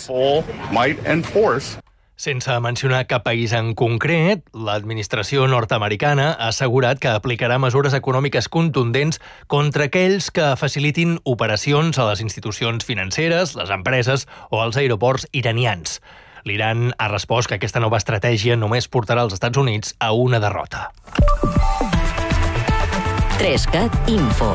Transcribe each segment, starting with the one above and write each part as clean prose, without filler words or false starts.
Full might and force. Sense mencionar cap país en concret, l'administració nord-americana ha assegurat que aplicarà mesures econòmiques contundents contra aquells que facilitin operacions a les institucions financeres, les empreses o als aeroports iranians. L'Iran ha respost que aquesta nova estratègia només portarà els Estats Units a una derrota. 3CAT Info.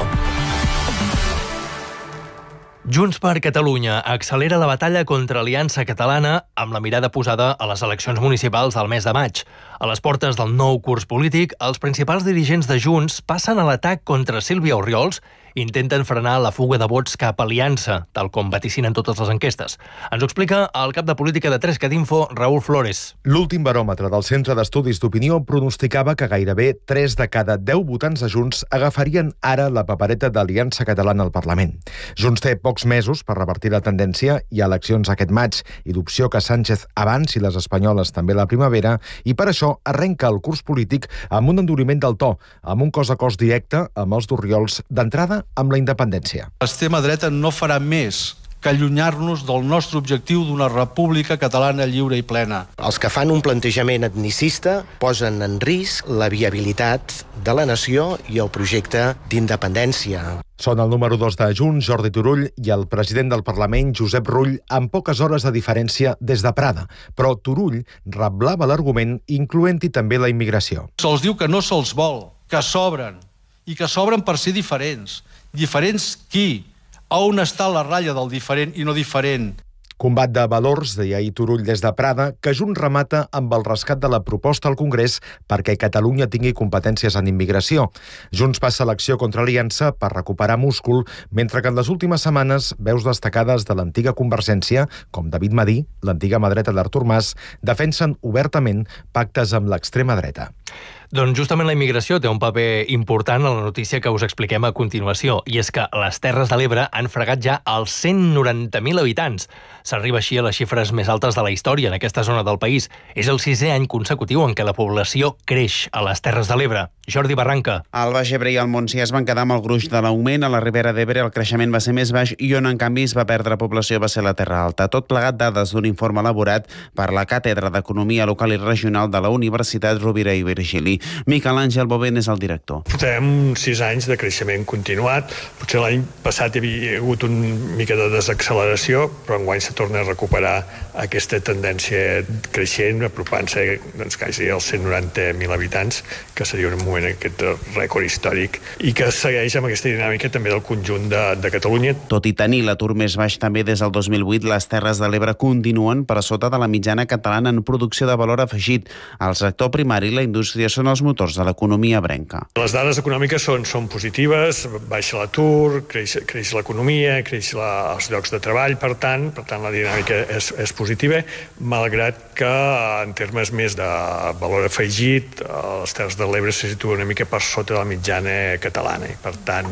Junts per Catalunya accelera la batalla contra Aliança Catalana amb la mirada posada a les eleccions municipals del mes de maig. A les portes del nou curs polític, els principals dirigents de Junts passen a l'atac contra Sílvia Orriols i intenten frenar la fuga de vots cap a Aliança, tal com vaticinen totes les enquestes. Ens ho explica el cap de política de 3CAT Info, Raül Flores. L'últim baròmetre del Centre d'Estudis d'Opinió pronosticava que gairebé 3 de cada 10 votants de Junts agafarien ara la papereta d'Aliança Catalana al Parlament. Junts té pocs mesos per revertir la tendència i eleccions aquest maig i d'opció que Sánchez avanci les espanyoles també la primavera, i per això arrenca el curs polític amb un enduriment del to, amb un cos a cos directe amb els d'Orriols d'entrada amb la independència. L'extrema dreta no farà més que allunyar-nos del nostre objectiu d'una república catalana lliure i plena. Els que fan un plantejament etnicista posen en risc la viabilitat de la nació i el projecte d'independència. Són el número 2 de Junts, Jordi Turull, i el president del Parlament, Josep Rull, amb poques hores de diferència des de Prada. Però Turull reblava l'argument, incloent-hi també la immigració. Se'ls diu que no se'ls vol, que sobren, i que sobren per ser diferents. Diferents qui? A on està la ratlla del diferent i no diferent? Combat de valors, deia ahir Turull des de Prada, que Junts remata amb el rescat de la proposta al Congrés perquè Catalunya tingui competències en immigració. Junts passa l'acció contra Aliança per recuperar múscul, mentre que en les últimes setmanes veus destacades de l'antiga Convergència, com David Madí, l'antiga mà dreta d'Artur Mas, defensen obertament pactes amb l'extrema dreta. Doncs justament la immigració té un paper important en la notícia que us expliquem a continuació, i és que les Terres de l'Ebre han fregat ja els 190.000 habitants. S'arriba així a les xifres més altes de la història en aquesta zona del país. És el 6è any consecutiu en què la població creix a les Terres de l'Ebre. Jordi Barranca. Al Baix Ebre i al Montsià es van quedar amb el gruix de l'augment. A la Ribera d'Ebre el creixement va ser més baix i on en canvi es va perdre població va ser la Terra Alta. Tot plegat dades d'un informe elaborat per la Càtedra d'Economia Local i Regional de la Universitat Rovira i Virgili. Miquel Àngel Bovent és el director. Portem 6 anys de creixement continuat. Potser l'any passat hi havia hagut una mica de desacceleració, però enguany se torna a recuperar aquesta tendència creixent, apropant-se quasi als 190.000 habitants, que seria un moment aquest rècord històric, i que segueix amb aquesta dinàmica també del conjunt de Catalunya. Tot i tenir l'atur més baix també des del 2008, les Terres de l'Ebre continuen per sota de la mitjana catalana en producció de valor afegit. El sector primari i la indústria són els motors de l'economia ebrenca. Les dades econòmiques són positives, baixa l'atur, creix l'economia, creix els llocs de treball, per tant la dinàmica és positiva, malgrat que en termes més de valor afegit, les Terres de l'Ebre se situen una mica per sota de la mitjana catalana i per tant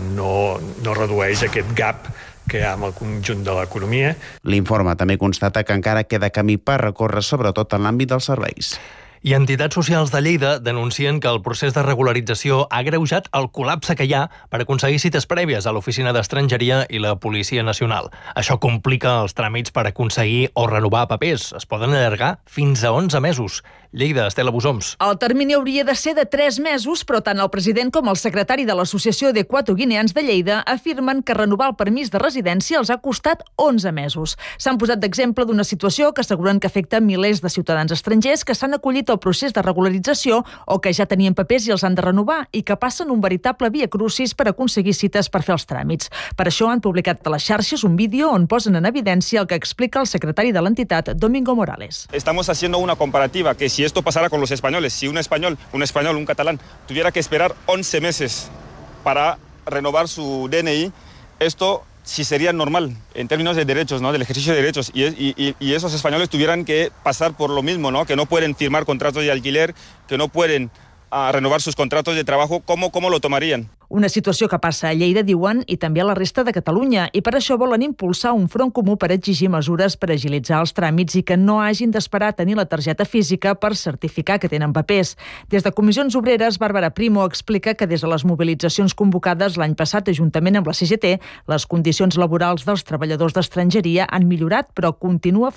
no redueix aquest gap que hi ha amb el conjunt de l'economia. L'informe també constata que encara queda camí per recórrer, sobretot en l'àmbit dels serveis. I entitats socials de Lleida denuncien que el procés de regularització ha agreujat el col·lapse que hi ha per aconseguir cites prèvies a l'Oficina d'Estrangeria i la Policia Nacional. Això complica els tràmits per aconseguir o renovar papers. Es poden allargar fins a 11 mesos. Lleida, Estela Busoms. El termini hauria de ser de 3 mesos, però tant el president com el secretari de l'Associació d'Equatoguineans de Lleida afirmen que renovar el permís de residència els ha costat 11 mesos. S'han posat d'exemple d'una situació que asseguren que afecta milers de ciutadans estrangers que s'han acollit al procés de regularització o que ja tenien papers i els han de renovar i que passen un veritable via crucis per aconseguir cites per fer els tràmits. Per això han publicat a les xarxes un vídeo on posen en evidència el que explica el secretari de l'entitat, Domingo Morales. Estamos haciendo una comparativa que si esto pasara con los españoles, si un español, un catalán tuviera que esperar 11 meses para renovar su DNI, esto sí sería normal en términos de derechos, ¿no? Del ejercicio de derechos, y esos españoles tuvieran que pasar por lo mismo, ¿no? Que no pueden firmar contratos de alquiler, que no pueden renovar sus contratos de trabajo. ¿Cómo lo tomarían? Una situació que passa a Lleida, diuen, i també a la resta de Catalunya, i per això volen impulsar un front comú per exigir mesures per agilitzar els tràmits i que no hagin d'esperar a tenir la targeta física per certificar que tenen papers. Des de Comissions Obreres, Bàrbara Primo explica que des de les mobilitzacions convocades l'any passat, juntament amb la CGT, les condicions laborals dels treballadors d'estrangeria han millorat, però continua